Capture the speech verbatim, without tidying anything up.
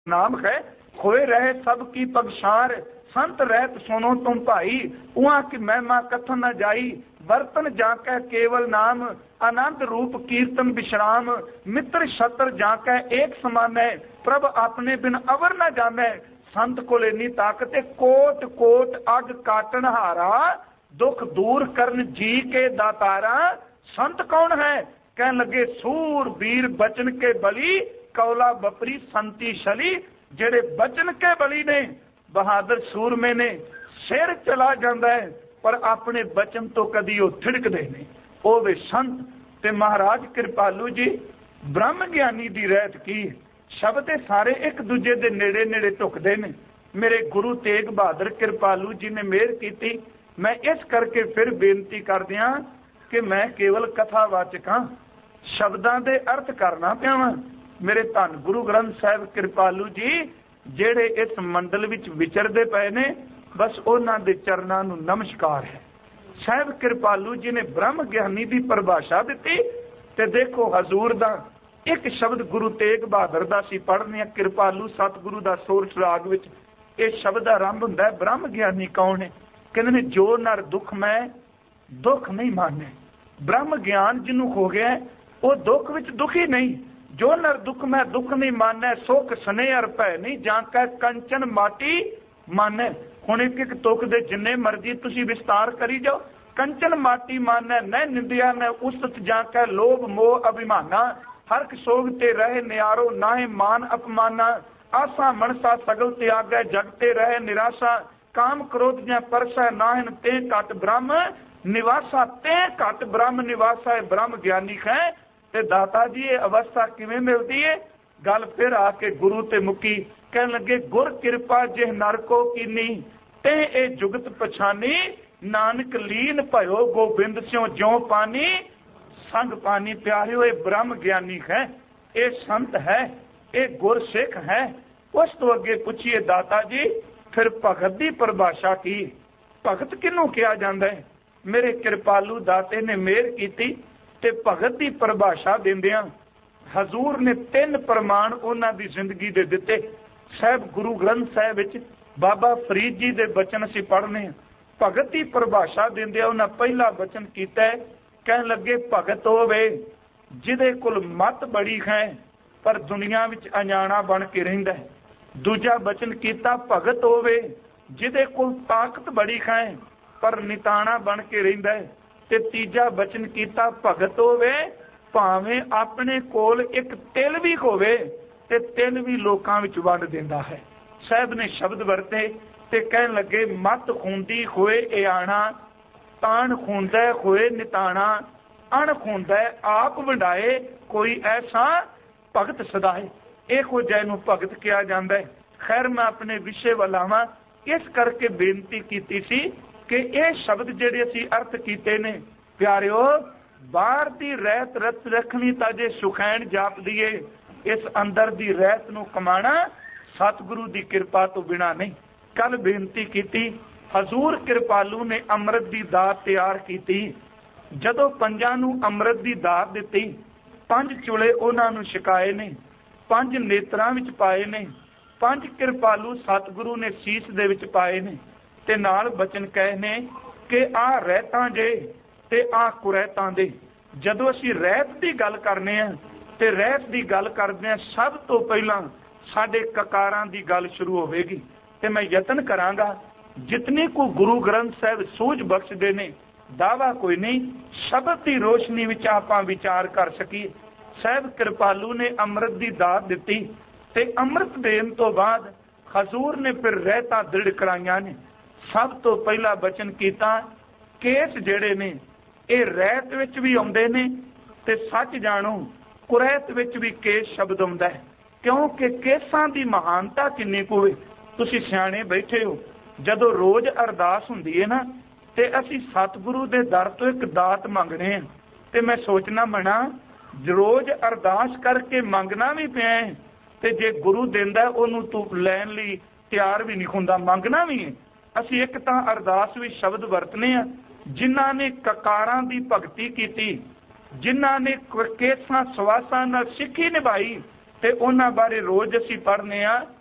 नाम है खोए रहे सब की पगशार, संत रहत सुनो तुम भाई, उहाँ की महिमा कथन न जाई, बर्तन जाकै केवल नाम, आनंद रूप कीर्तन विश्राम, मित्र शत्र जाकै एक समान है, प्रभ अपने बिन अवर न जाने, संत को लेनी ताकत कोट कोट अग काटन हारा, दुख दूर करन जी के दातारा। संत कौन है? कहने लगे सूर वीर बचन के बली, कौला बपरी संती शली। जेड़े बचन के बली ने, बहादुर सूरमे ने, सिर चला जाता है पर अपने बचन तो कदी वो थिड़कदे नहीं, वो वे संत। ते महाराज कृपालू जी ब्रह्म ज्ञानी दी रहत की शब्द सारे एक दूजे दे नेड़े नेड़े टुकदे ने। मेरे गुरु तेग बहादुर कृपालू जी ने मेहर की। मैं इस करके फिर बेनती कर दिया कि मैं केवल कथावाचक हाँ, शब्दां दे अर्थ करना पिया वां। मेरे धन गुरु ग्रंथ साहिब कृपालू जी जेड़े इस मंडल विच विचरदे पए ने, बस उन्हां दे चरनां नूं नमस्कार है। साहिब कृपालू जी ने ब्रह्म ज्ञानी की परिभाषा दी। ते देखो हजूर दा एक शब्द गुरु तेग बहादुर दा सी पढ़ने, कृपालू सतगुरु दा सोरठ राग विच इह शब्द आरंभ हुंदा है। ब्रह्म ज्ञानी कौन है? कहंदे ने जो नर दुख मैं दुख नहीं माने। ब्रह्म ज्ञान जिन्हों हो गया वो दुख विच दुखी नहीं। जो नर दुख मैं दुख नहीं माने, सुख स्नेह अर भय नहीं जांकै कंचन माटी माने। हुण एक एक तुक दे जिन्ने मर्जी तुसी विस्तार करी जाओ। कंचन माटी माने न निंदिया न उस्तत जांकै लोभ मोह अभिमाना, हरक सोग ते रहे नियारो नाहे मान अपमाना। आसा मनसा सगल त्यागै जगते रहे निराशा, काम क्रोध जै परसै नाहन ते घट ब्रह्म निवासा। ते घट ब्रह्म निवासा है ब्रह्म ज्ञानी है। ते दाता जी ये अवस्था किवें मिलती है? गल फिर आके गुरु ते मुकी कहन लगे गुर कृपा जिह नर को कीनी, ते ए जुगत पछानी, नानक लीन भयो गोबिंद स्यों ज्यों पानी संग पानी। प्यारे ये ब्रह्म ज्ञानी है, ये संत है, ये गुर सिख है। उस तो अगे पूछिए दाता जी फिर भगत की परिभाषा की, भगत किनू कहा जाता है? मेरे कृपालू दाते ने मेहर की ते भगत की परिभाषा देंदियां हजूर ने तीन प्रमाण उन्हां दी जिंदगी दे दिते। साहिब गुरु ग्रंथ साहिब विच बाबा फरीद जी दे बचन असीं पढ़ने। भगत की परिभाषा देंदियां उन्हां पहला वचन कीता है, कहन लगे भगत होवे जिहदे कोल मत बड़ी है पर दुनिया विच अजाणा बन के रहिंदा है। दूजा वचन कीता भगत होवे जिहदे कोल ताकत बड़ी है पर निताणा बन के रहिंदा है। ते तीजा वचन कीता भगत होवे भावें अपने कोल एक तिल भी होवे ते तिल भी लोकां विच वंड दिंदा है। साहिब ने शब्द वरते ते कहन लगे मत खूंदी होए इयाणा, तान खूंदा होए निताणा, अण खूंदा आप वंडाए कोई ऐसा भगत सदाए। इहो जिहे नूं भगत कहा जांदा है। खैर मैं अपने विषय वल आवां, इस करके बेनती कीती सी कि ये शब्द जिहड़े असीं अर्थ कीते ने प्यारिओ, बाहर दी रहत रत रखनी तां जे सुखैन जाप दीए, इस अंदर दी रहत नूं कमाना सतगुरु दी कृपा तो बिना नहीं। कल बेनती कीती हजूर कृपालू ने अमृत दी दात तैयार कीती। जदों पंजां नूं अमृत दी दात दित्ती, पंज चुले उन्हां नूं छकाए ने, पंज नेत्रां विच पाए ने, पंज कृपालू सतगुरु ने सीस दे विच पाए ने ते नाल बचन कहे ने कि आ रहतां जे ते आ कुरैतां दे। जदों असीं रहत दी गल करने आ ते रहत दी गल करदे आ, सब तो पहलां साडे ककारां दी गल शुरू होवेगी। ते मैं यतन करांगा जितनी को गुरु ग्रंथ साहिब सूझ बख्शदे ने, दावा कोई नहीं, शब्द की रोशनी विच आपां विचार कर सकीए। साहिब कृपालू ने अमृत की दात दिती ते अमृत देन तो बाद हजूर ने फिर रहता दृढ़ कराइया ने। सब तो पहला बचन कीता केस जेड़े ने ये रहत विच भी आउंदे ने ते सच जाणो कुरैत विच भी केस शब्द आउंदा है, क्योंकि केसां दी महानता किन्नी कुवे। तुसीं सियाणे बैठे हो, जदों रोज अरदास हुंदी है ना ते असीं सतगुरु दे दर तो एक दात मंगणे आ ते मैं सोचना मना रोज अरदास करके मंगना भी पिया है ते जे गुरु देंदा ओनू तू लैण लई तैयार भी नहीं हुंदा, मंगना भी है। असीं एक तां अरदास भी शब्द वरतने आ जिन्हां ने ककारां दी भगती कीती, जिन्हां ने केसां सवासां नाल सिੱਖੀ निभाई, ਤੇ ਉਹਨਾਂ ਬਾਰੇ ਰੋਜ਼ ਅਸੀਂ ਪੜ੍ਹਨੇ ਆ